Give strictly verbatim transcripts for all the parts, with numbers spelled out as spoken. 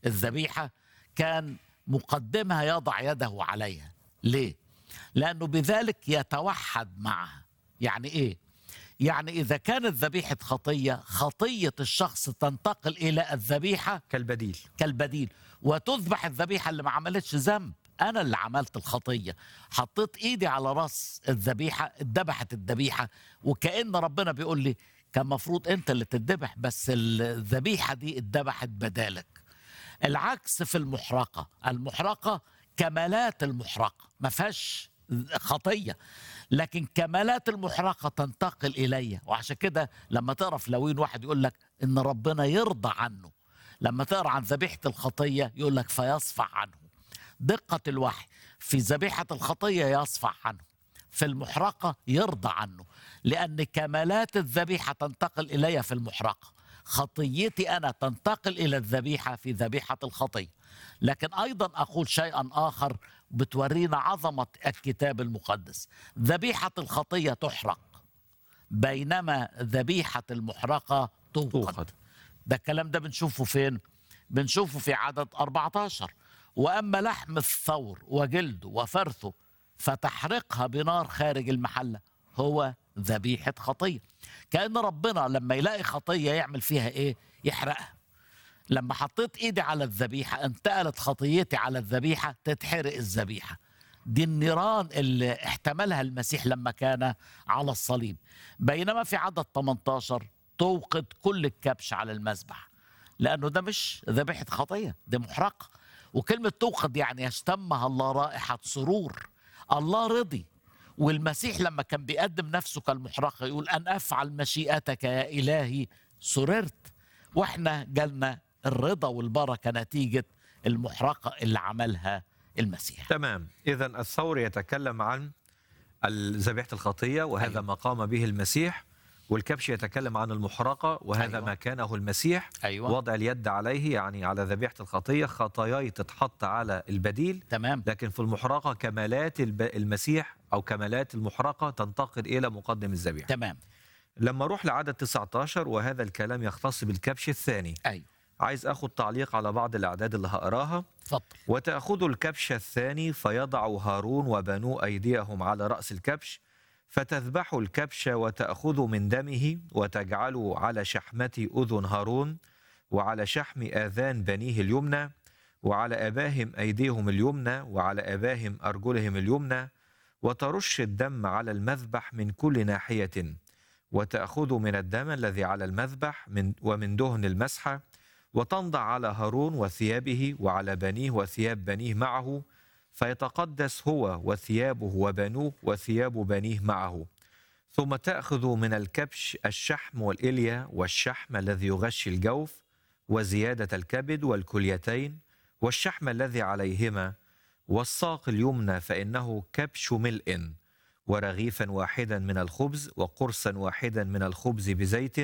الذبيحة كان مقدمها يضع يده عليها. ليه؟ لأنه بذلك يتوحد معها. يعني إيه؟ يعني إذا كانت ذبيحة خطية، خطية الشخص تنتقل إلى الذبيحة كالبديل. كالبديل، وتذبح الذبيحة اللي ما عملتش ذنب. أنا اللي عملت الخطية، حطيت إيدي على رأس الذبيحة، اتذبحت الذبيحة، وكأن ربنا بيقول لي كان مفروض أنت اللي تتذبح، بس الذبيحة دي اتذبحت بدالك. العكس في المحرقة. المحرقة كمالات المحرقة ما فيهاش خطية، لكن كمالات المحرقة تنتقل إلي. وعشان كده لما تقرأ في لاويين واحد يقول لك إن ربنا يرضى عنه، لما تقرأ عن ذبيحة الخطية يقول لك فيصفح عنه. دقة الوحي في ذبيحة الخطية يصفح عنه، في المحرقة يرضى عنه، لأن كمالات الذبيحة تنتقل إلي في المحرقة. خطيتي أنا تنتقل إلى الذبيحة في ذبيحة الخطية. لكن أيضا أقول شيئا آخر بتورينا عظمة الكتاب المقدس. ذبيحة الخطية تحرق، بينما ذبيحة المحرقة توقد. توقد. ده الكلام ده بنشوفه فين؟ بنشوفه في عدد أربعة عشر. وأما لحم الثور وجلده وفرثه فتحرقها بنار خارج المحلة، هو ذبيحة خطية. كأن ربنا لما يلاقي خطية يعمل فيها إيه؟ يحرقها. لما حطيت إيدي على الذبيحة انتقلت خطيتي على الذبيحة، تتحرق الذبيحة. دي النيران اللي احتملها المسيح لما كان على الصليب. بينما في عدد ثمانية عشر توقد كل الكبش على المذبح، لأنه ده مش ذبيحة خطية، ده محرقة. وكلمة توقد يعني يشتمها الله رائحة سرور. الله رضي. والمسيح لما كان بيقدم نفسه كالمحرقة يقول أن أفعل مشيئتك يا إلهي سررت. وإحنا جالنا الرضا والبركة نتيجة المحرقة اللي عملها المسيح. تمام. إذا الثور يتكلم عن ذبيحة الخطية، وهذا أيوة. ما قام به المسيح. والكبش يتكلم عن المحرقة، وهذا أيوة. ما كانه المسيح. أيوة. وضع اليد عليه يعني على ذبيحة الخطية، خطاياي تتحط على البديل. تمام. لكن في المحرقة كمالات الب- المسيح أو كمالات المحرقة تنتقل إلى مقدم الذبيحة. تمام. لما أروح لعدد تسعة عشر، وهذا الكلام يختص بالكبش الثاني. أيوة. عايز أخذ تعليق على بعض الأعداد اللي هقراها. اتفضل. وتأخذ الكبش الثاني فيضع هارون وبنو أيديهم على رأس الكبش، فتذبح الكبش وتأخذ من دمه وتجعله على شحمة أذن هارون وعلى شحم آذان بنيه اليمنى وعلى أباهم أيديهم اليمنى وعلى أباهم أرجلهم اليمنى، وترش الدم على المذبح من كل ناحية، وتأخذ من الدم الذي على المذبح من ومن دهن المسحة، وتنضع على هارون وثيابه وعلى بنيه وثياب بنيه معه، فيتقدس هو وثيابه وبنوه وثياب بنيه معه. ثم تأخذ من الكبش الشحم والإلية والشحم الذي يغشي الجوف وزيادة الكبد والكليتين والشحم الذي عليهما والساق اليمنى، فإنه كبش ملء، ورغيفا واحدا من الخبز وقرصا واحدا من الخبز بزيت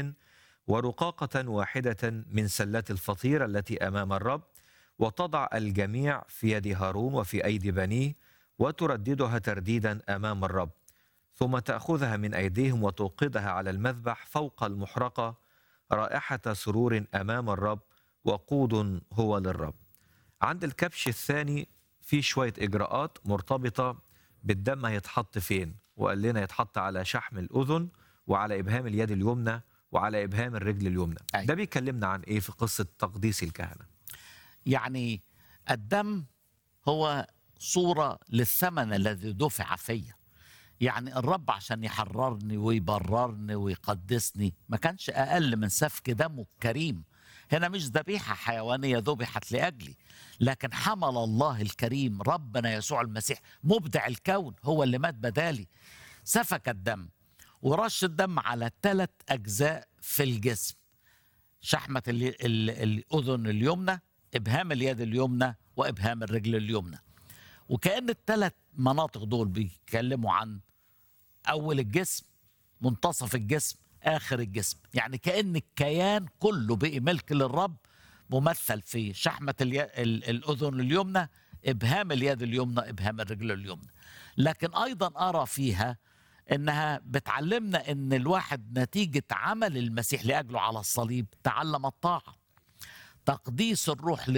ورقاقة واحدة من سلات الفطير التي أمام الرب، وتضع الجميع في يد هارون وفي أيدي بنيه وترددها ترديدا أمام الرب. ثم تأخذها من أيديهم وتوقدها على المذبح فوق المحرقة، رائحة سرور أمام الرب وقود هو للرب. عند الكبش الثاني في شوية إجراءات مرتبطة بالدم هيتحط فين، وقال لنا يتحط على شحم الأذن وعلى إبهام اليد اليمنى وعلى إبهام الرجل اليمنى. أي. ده بيكلمنا عن إيه في قصة تقديس الكهنة؟ يعني الدم هو صورة للثمن الذي دفع فيا. يعني الرب عشان يحررني ويبررني ويقدسني ما كانش أقل من سفك دمه الكريم. هنا مش ذبيحة حيوانية ذبحت لأجلي، لكن حمل الله الكريم ربنا يسوع المسيح مبدع الكون هو اللي مات بدالي. سفك الدم ورش الدم على ثلاث أجزاء في الجسم: شحمة ال- ال- الأذن اليمنى، إبهام اليد اليمنى، وإبهام الرجل اليمنى. وكأن الثلاث مناطق دول بيتكلموا عن أول الجسم، منتصف الجسم، آخر الجسم. يعني كأن الكيان كله بقي ملك للرب، ممثل في شحمة الي... ال- الأذن اليمنى، إبهام اليد اليمنى، إبهام الرجل اليمنى. لكن أيضا أرى فيها إنها بتعلمنا إن الواحد نتيجة عمل المسيح لأجله على الصليب تعلم الطاعة، تقديس الروح